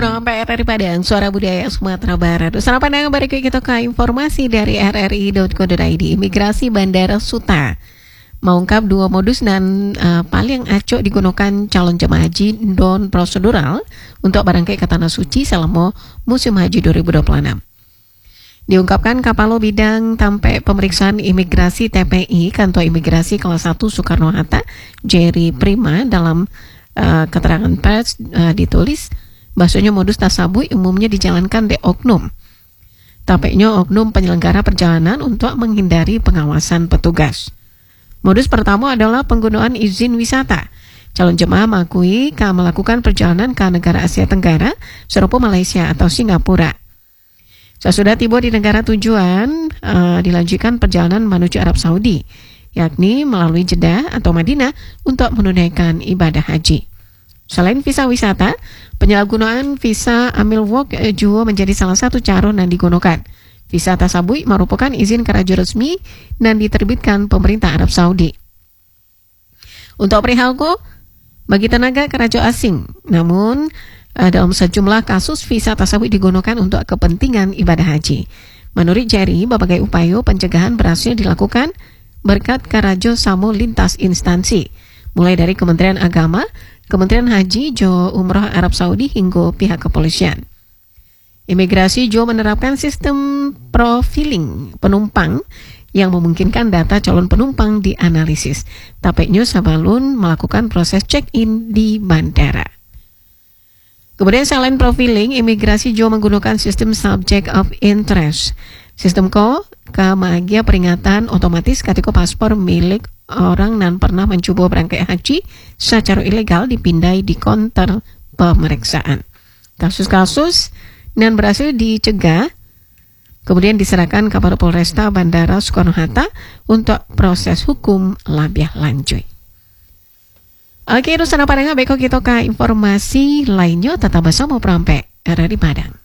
Perampai RRI Padang, Suara Budaya Sumatera Barat. Usara pandangan balik kita ke informasi dari rri.co.id. Imigrasi Bandara Suta mengungkap dua modus dan paling acok digunakan calon jemaah haji non prosedural untuk barangkali ke Tanah Suci selama musim haji 2026. Diungkapkan Kapalo Bidang Tampe Pemeriksaan Imigrasi TPI Kantor Imigrasi Kelas 1 Soekarno-Hatta, Jerry Prima, dalam keterangan pers ditulis bahasanya modus tasabui umumnya dijalankan di oknum. Tapeknya oknum penyelenggara perjalanan untuk menghindari pengawasan petugas. Modus pertama adalah penggunaan izin wisata. Calon jemaah mengakui melakukan perjalanan ke negara Asia Tenggara, serupa Malaysia atau Singapura. Sesudah tiba di negara tujuan, dilanjutkan perjalanan menuju Arab Saudi, yakni melalui Jeddah atau Madinah untuk menunaikan ibadah haji. Selain visa wisata, penyalahgunaan visa Amil Work juga menjadi salah satu cara yang digunakan. Visa tasabui merupakan izin kerja resmi dan diterbitkan pemerintah Arab Saudi. Untuk perihal bagi tenaga kerja asing, namun dalam sejumlah kasus visa tasabui digunakan untuk kepentingan ibadah haji. Menurut Jerry, berbagai upaya pencegahan berhasil dilakukan berkat kerja sama lintas instansi, mulai dari Kementerian Agama, Kementerian Haji, Umrah Arab Saudi hingga pihak kepolisian. Imigrasi juga menerapkan sistem profiling penumpang yang memungkinkan data calon penumpang dianalisis. Tapeknya sebelum melakukan proses check-in di bandara. Kemudian selain profiling, imigrasi juga menggunakan sistem subject of interest. Sistem kemagia peringatan otomatis ketika paspor milik orang yang pernah mencoba berangkat haji secara ilegal dipindai di konter pemeriksaan. Kasus-kasus yang berhasil dicegah kemudian diserahkan kepada Polresta Bandara Soekarno-Hatta untuk proses hukum lebih lanjut. Oke, Nusana Padang, beko kita ke informasi lainnya tetap bersama Perampai RRI Padang.